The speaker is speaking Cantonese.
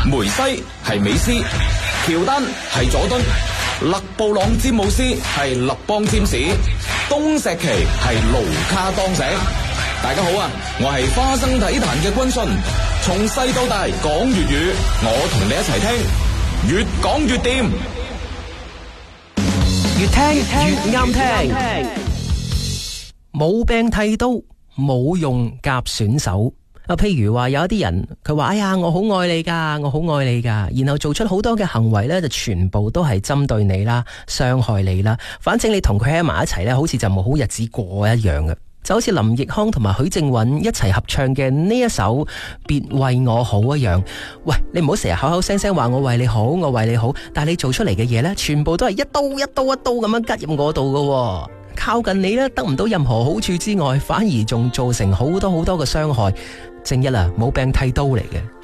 梅西係美斯，喬丹係佐敦，勒布朗詹姆斯係勒邦詹士，東石奇係盧卡當石。大家好啊，我係花生體壇嘅軍信，從細到大講粵語，我同你一齊聽，越講越掂， 越聽越啱聽。冇病剃刀，冇用夾選手。譬如話有一啲人佢話，哎呀，我好愛你噶，我好愛你噶，然後做出好多嘅行為呢，就全部都係針對你啦，傷害你啦。反正你同佢喺埋一齊呢，好似就冇好日子過一樣嘅。就好似林奕匡同埋許靖韻一齊合唱嘅呢一首別為我好一樣。喂，你唔好成日口口聲聲話我為你好，我為你好，但係你做出嚟嘅嘢呢，全部都係一刀一刀一刀咁樣拮入我度㗎。靠近你呢，得唔到任何好處之外，反而仲造成好多好多嘅傷害。正一啦，冇病剃刀嚟嘅。